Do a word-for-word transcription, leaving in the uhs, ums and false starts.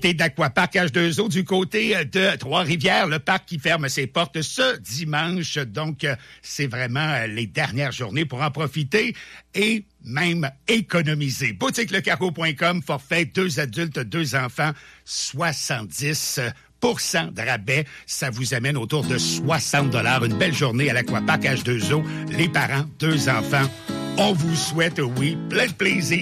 T'es d'Aquapark H deux O du côté de Trois-Rivières, le parc qui ferme ses portes ce dimanche. Donc, c'est vraiment les dernières journées pour en profiter et même économiser. Boutique le carreau point com, forfait deux adultes, deux enfants, soixante-dix pour cent de rabais. Ça vous amène autour de soixante dollars. Une belle journée à l'Aquapark H deux O. Les parents, deux enfants. On vous souhaite, oui, plein de plaisir.